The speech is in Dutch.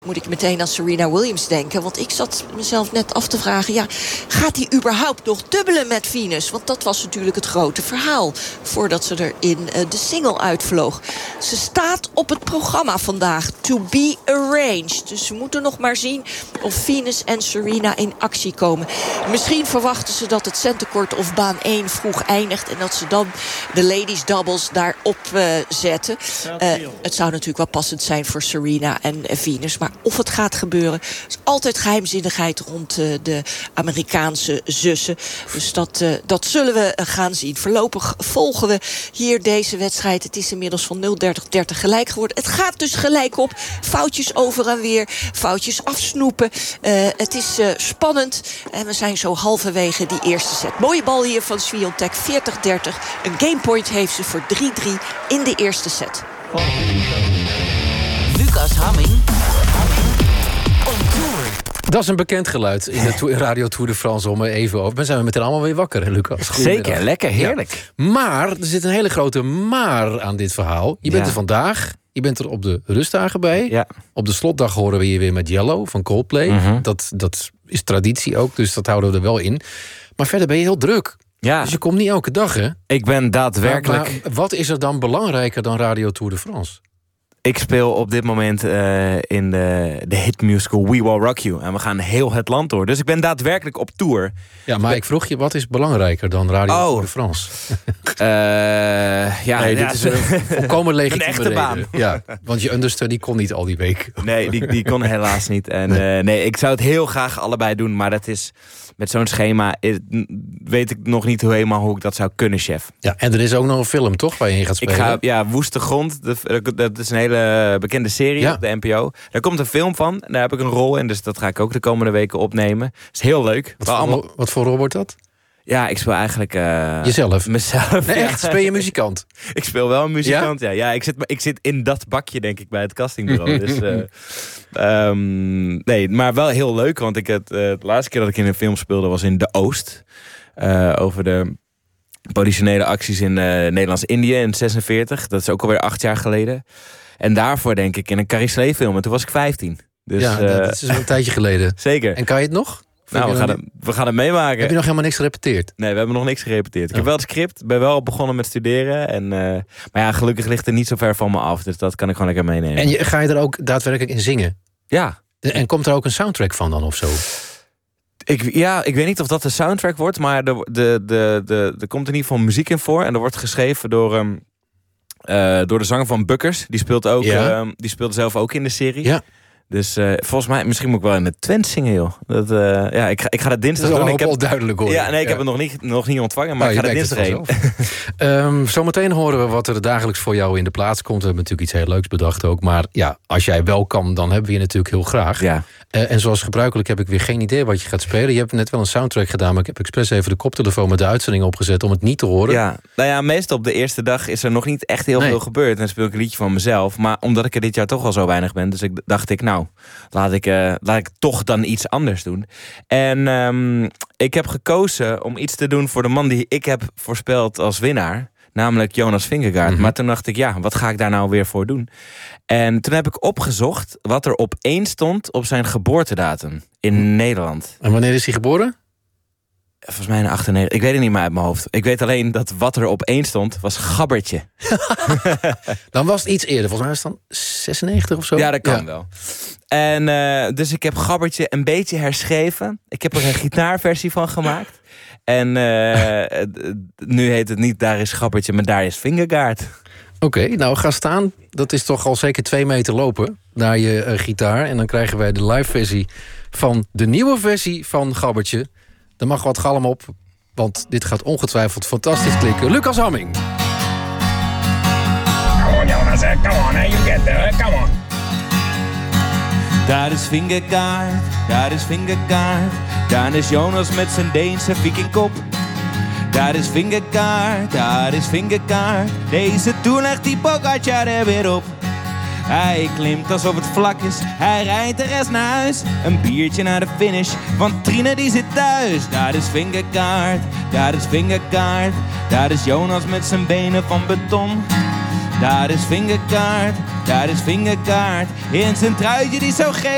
Moet ik meteen aan Serena Williams denken. Want ik zat mezelf net af te vragen... ja, gaat hij überhaupt nog dubbelen met Venus? Want dat was natuurlijk het grote verhaal... voordat ze er in de single uitvloog. Ze staat op het programma vandaag. To be arranged. Dus we moeten nog maar zien of Venus en Serena in actie komen. Misschien verwachten ze dat het centercourt of baan 1 vroeg eindigt... en dat ze dan de ladies doubles daarop zetten. Het zou natuurlijk wel passend zijn voor Serena en Venus... maar of het gaat gebeuren. Er is altijd geheimzinnigheid rond de Amerikaanse zussen. Dus dat zullen we gaan zien. Voorlopig volgen we hier deze wedstrijd. Het is inmiddels van 0-30 gelijk geworden. Het gaat dus gelijk op. Foutjes over en weer. Foutjes afsnoepen. Het is spannend. En we zijn zo halverwege die eerste set. Mooie bal hier van Swiatek. 40-30. Een gamepoint heeft ze voor 3-3 in de eerste set. Lucas Hamming. Dat is een bekend geluid in de Radio Tour de France om even over. Dan zijn we meteen allemaal weer wakker, hè, Lucas? Zeker, lekker, heerlijk. Ja. Maar, er zit een hele grote maar aan dit verhaal. Je bent er vandaag, je bent er op de rustdagen bij. Ja. Op de slotdag horen we je weer met Yellow van Coldplay. Mm-hmm. Dat is traditie ook, dus dat houden we er wel in. Maar verder ben je heel druk. Ja. Dus je komt niet elke dag, hè? Ik ben daadwerkelijk... Maar wat is er dan belangrijker dan Radio Tour de France? Ik speel op dit moment in de hitmusical We Will Rock You. En we gaan heel het land door. Dus ik ben daadwerkelijk op tour. Ja, maar ik vroeg je, wat is belangrijker dan Radio Tour de France? Dit is een volkomen legitieme echte reden. baan. Ja, want je understudy kon niet al die week. Nee, die kon helaas niet. En ik zou het heel graag allebei doen. Maar dat is met zo'n schema... weet ik nog niet helemaal hoe ik dat zou kunnen, chef. Ja, en er is ook nog een film, toch, waar je in gaat spelen? Woeste Grond. Dat is een hele bekende serie op de NPO. Daar komt een film van. Daar heb ik een rol in. Dus dat ga ik ook de komende weken opnemen. Dat is heel leuk. Wat voor rol wordt dat? Ja, ik speel eigenlijk... Jezelf? Mezelf. Nee, echt? Speel je muzikant? Ik speel wel een muzikant, ja. Ja, ik zit in dat bakje, denk ik, bij het castingbureau. Dus, nee, maar wel heel leuk. Want de laatste keer dat ik in een film speelde was in De Oost. Over de politionele acties in Nederlands-Indië in 1946. Dat is ook alweer 8 jaar geleden. En daarvoor denk ik in een Carrie Slee film. En toen was ik 15. Dus, ja, dat is een tijdje geleden. Zeker. En kan je het nog? Nou, we gaan het meemaken. Heb je nog helemaal niks gerepeteerd? Nee, we hebben nog niks gerepeteerd. Ik heb wel het script, ben wel begonnen met studeren. Maar ja, gelukkig ligt er niet zo ver van me af. Dus dat kan ik gewoon lekker meenemen. En ga je er ook daadwerkelijk in zingen? Ja. En komt er ook een soundtrack van dan of zo? Ik weet niet of dat de soundtrack wordt. Maar er komt in ieder geval muziek in voor. En er wordt geschreven door de zanger van Bukkers. Die speelt ook, die speelde zelf ook in de serie. Ja. Dus volgens mij, misschien moet ik wel in de Twent zingen, joh. Ik ga dat dinsdag doen. Dat is al duidelijk, hoor. Ja, nee, ik heb het nog niet ontvangen, maar ik ga er dinsdag heen. Zometeen horen we wat er dagelijks voor jou in de plaats komt. We hebben natuurlijk iets heel leuks bedacht ook. Maar ja, als jij wel kan, dan hebben we je natuurlijk heel graag. Ja. En zoals gebruikelijk heb ik weer geen idee wat je gaat spelen. Je hebt net wel een soundtrack gedaan, maar ik heb expres even de koptelefoon met de uitzending opgezet om het niet te horen. Ja, nou ja, meestal op de eerste dag is er nog niet echt heel veel gebeurd. En dan speel ik een liedje van mezelf. Maar omdat ik er dit jaar toch al zo weinig ben, dus dacht ik, nou, laat ik toch dan iets anders doen. En ik heb gekozen om iets te doen voor de man die ik heb voorspeld als winnaar. Namelijk Jonas Vingegaard. Mm-hmm. Maar toen dacht ik, ja, wat ga ik daar nou weer voor doen? En toen heb ik opgezocht wat er op 1 stond op zijn geboortedatum in Nederland. En wanneer is hij geboren? Volgens mij in 98. Ik weet het niet meer uit mijn hoofd. Ik weet alleen dat wat er op 1 stond was Gabbertje. Dan was het iets eerder. Volgens mij was het dan 96 of zo. Ja, dat kan wel. En dus ik heb Gabbertje een beetje herschreven. Ik heb er een gitaarversie van gemaakt. En nu heet het niet Daar is Gabbertje, maar Daar is Vingegaard. Oké, nou ga staan. Dat is toch al zeker 2 meter lopen naar je gitaar. En dan krijgen wij de live versie van de nieuwe versie van Gabbertje. Er mag wat galm op, want dit gaat ongetwijfeld fantastisch klinken. Lucas Hamming. Come on, Jonas, come on, you get there, come on. Daar is Vingegaard, daar is Vingegaard. Daar is Jonas met zijn Deense vikingkop. Daar is Vingegaard, daar is Vingegaard. Deze Tour legt die Pogačar er weer op. Hij klimt alsof het vlak is, hij rijdt de rest naar huis. Een biertje naar de finish, want Trine die zit thuis. Daar is Vingegaard, daar is Vingegaard. Daar is Jonas met zijn benen van beton. Daar is Vingegaard, daar is Vingegaard. In zijn truitje die zo geel.